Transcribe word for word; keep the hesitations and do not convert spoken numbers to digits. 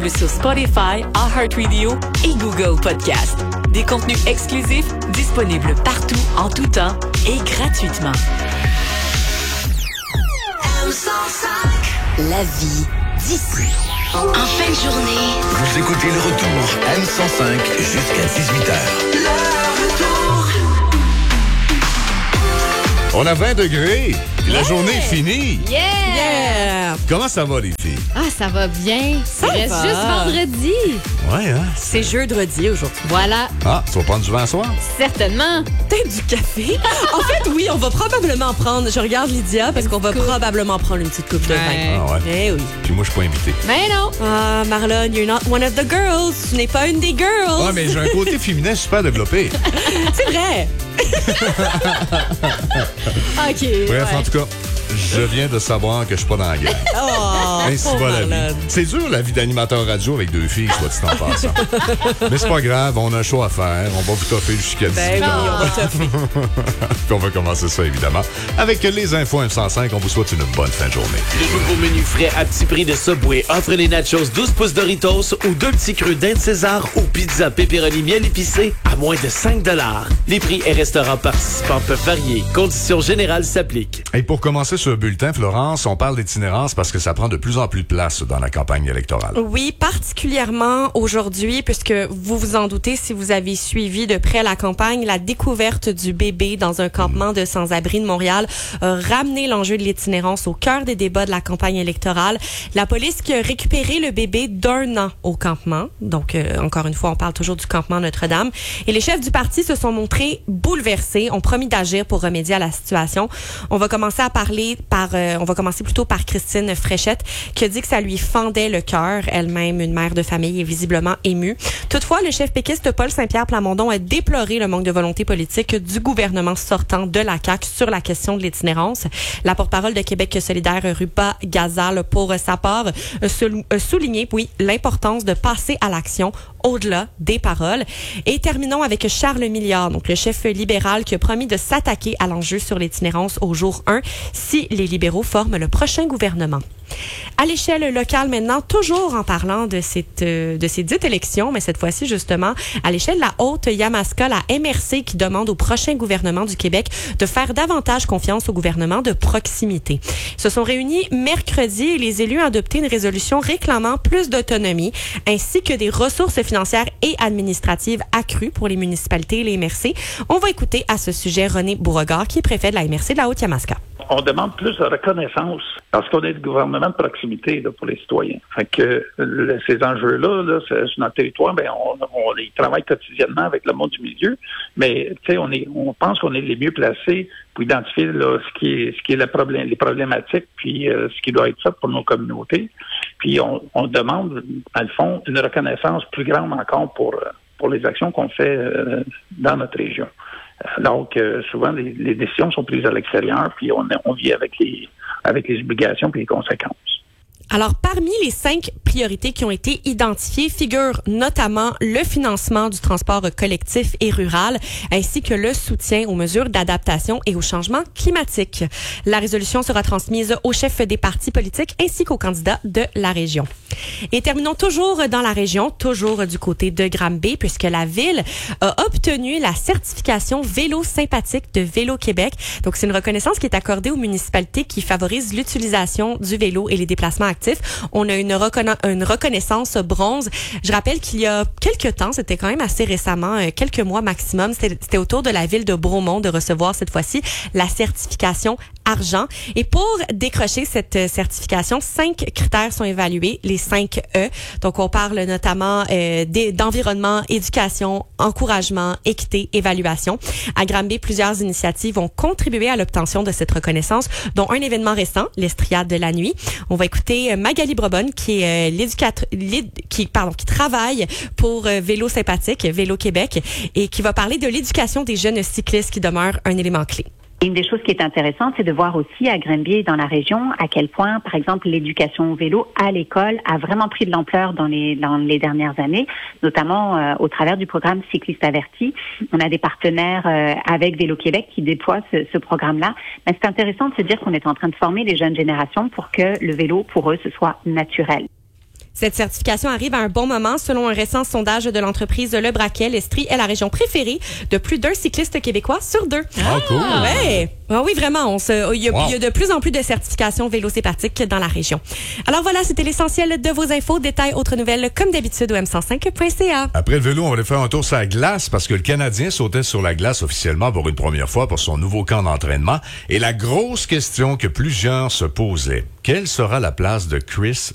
Sur Spotify, iHeartRadio et Google Podcast. Des contenus exclusifs disponibles partout, en tout temps et gratuitement. M cent cinq. La vie d'ici. En fin de journée. Vous écoutez le retour M cent cinq jusqu'à dix-huit heures. Le retour. On a vingt degrés. Et la journée est finie. Yeah! Yeah! Comment ça va, les filles? Ah, ça va bien. Ça Il reste va. juste vendredi. Ouais, hein? C'est jeudi aujourd'hui. Voilà, Ah, tu vas prendre du vin à soir? certainement. Peut-être du café. En fait, oui, on va probablement prendre... Je regarde Lydia parce qu'on va probablement prendre une petite coupe de vin. Ouais. Ah ouais. Eh oui. Puis moi, je suis pas invité. Mais non. Ah, Marlon, you're not one of the girls. Tu n'es pas une des girls. Ouais, mais j'ai un côté féminin super développé. C'est vrai. OK. Bref, ouais. en tout cas, je viens de savoir que je suis pas dans la guerre. Oh, Ainsi pauvre va la Marlon. vie. C'est dur, la vie d'animateur radio avec deux filles, soit dit en passant. Mais c'est pas grave, on a un show à faire. On va vous toffer jusqu'à Ben dix-huit oui, heures. on va toffer. Puis on va commencer ça, évidemment. Avec les infos M cent cinq, on vous souhaite une bonne fin de journée. Le nouveau menu frais à petit prix de Subway offre les nachos douze pouces Doritos ou deux petits crus d'Inde César ou pizza pepperoni miel épicé à moins de cinq dollars. Les prix et restaurants participants peuvent varier. Conditions générales s'appliquent. Et pour commencer ce bulletin, Florence, on parle d'itinérance parce que ça prend de plus en plus de place dans la campagne électorale. Oui, particulièrement aujourd'hui, puisque vous vous en doutez, si vous avez suivi de près la campagne, la découverte du bébé dans un campement de sans-abri de Montréal a ramené l'enjeu de l'itinérance au cœur des débats de la campagne électorale. La police qui a récupéré le bébé d'un an au campement, donc euh, encore une fois, on parle toujours du campement Notre-Dame, et les chefs du parti se sont montrés bouleversés, ont promis d'agir pour remédier à la situation. On va commencer à parler par, euh, on va commencer plutôt par Christine Fréchette, qui a dit que ça lui fendait le cœur, elle-même une mère de famille est visiblement émue. Toutefois, le chef péquiste Paul Saint-Pierre Plamondon a déploré le manque de volonté politique du gouvernement sortant de la C A Q sur la question de l'itinérance. La porte-parole de Québec solidaire, Rupa Gazal, pour sa part, a sou- a souligné, oui, l'importance de passer à l'action au-delà des paroles. Et terminons avec Charles Milliard, donc le chef libéral qui a promis de s'attaquer à l'enjeu sur l'itinérance au jour un si les libéraux forment le prochain gouvernement. À l'échelle locale maintenant, toujours en parlant de cette euh, de ces dites élections, mais cette fois-ci justement à l'échelle de la Haute-Yamaska, la M R C qui demande au prochain gouvernement du Québec de faire davantage confiance au gouvernement de proximité. Ils se sont réunis mercredi et les élus ont adopté une résolution réclamant plus d'autonomie ainsi que des ressources financières et administratives accrues pour les municipalités et les M R C. On va écouter à ce sujet René Beauregard, qui est préfet de la M R C de la Haute-Yamaska. On demande plus de reconnaissance parce qu'on est le gouvernement de proximité là, pour les citoyens. Fait que le, ces enjeux-là, là, c'est, sur notre territoire, ben on, on les travaille quotidiennement avec le monde du milieu, mais tu sais, on est, on pense qu'on est les mieux placés pour identifier là, ce qui est, ce qui est le problème, les problématiques, puis euh, ce qui doit être fait pour nos communautés. Puis on, on demande, dans le fond, une reconnaissance plus grande encore pour pour les actions qu'on fait euh, dans notre région. Donc, euh, souvent, les, les décisions sont prises à l'extérieur, puis on, on vit avec les avec les obligations et les conséquences. Alors, parmi les cinq priorités qui ont été identifiées figure notamment le financement du transport collectif et rural, ainsi que le soutien aux mesures d'adaptation et au changement climatique. La résolution sera transmise aux chefs des partis politiques ainsi qu'aux candidats de la région. Et terminons toujours dans la région, toujours du côté de Granby, puisque la ville a obtenu la certification Vélo sympathique de Vélo Québec. Donc, c'est une reconnaissance qui est accordée aux municipalités qui favorisent l'utilisation du vélo et les déplacements actifs. On a une, reconna- une reconnaissance bronze. Je rappelle qu'il y a quelques temps, c'était quand même assez récemment, euh, quelques mois maximum, c'était, c'était autour de la ville de Bromont de recevoir cette fois-ci la certification argent. Et pour décrocher cette euh, certification, cinq critères sont évalués, les cinq E. Donc, on parle notamment euh, des, d'environnement, éducation, encouragement, équité, évaluation. À Granby, plusieurs initiatives ont contribué à l'obtention de cette reconnaissance, dont un événement récent, l'Estriade de la nuit. On va écouter Magali Brobonne, qui est euh, l'éducatrice, qui, pardon, qui travaille pour euh, Vélo sympathique, Vélo Québec, et qui va parler de l'éducation des jeunes cyclistes qui demeure un élément clé. Une des choses qui est intéressante, c'est de voir aussi à Granby et dans la région à quel point, par exemple, l'éducation au vélo à l'école a vraiment pris de l'ampleur dans les dans les dernières années, notamment euh, au travers du programme Cycliste Averti. On a des partenaires euh, avec Vélo Québec qui déploient ce, ce programme-là. Mais c'est intéressant de se dire qu'on est en train de former les jeunes générations pour que le vélo, pour eux, ce soit naturel. Cette certification arrive à un bon moment. Selon un récent sondage de l'entreprise Le Braquet, l'Estrie est la région préférée de plus d'un cycliste québécois sur deux. Ah, cool. Ouais. Ah oui, vraiment. On se, il, y a, Wow. il y a de plus en plus de certifications vélo C'est pratique dans la région. Alors voilà, c'était l'essentiel de vos infos. Détails, autres nouvelles, comme d'habitude, au m cent cinq point c a. Après le vélo, on va aller faire un tour sur la glace parce que le Canadien sautait sur la glace officiellement pour une première fois pour son nouveau camp d'entraînement. Et la grosse question que plusieurs se posaient, quelle sera la place de Chris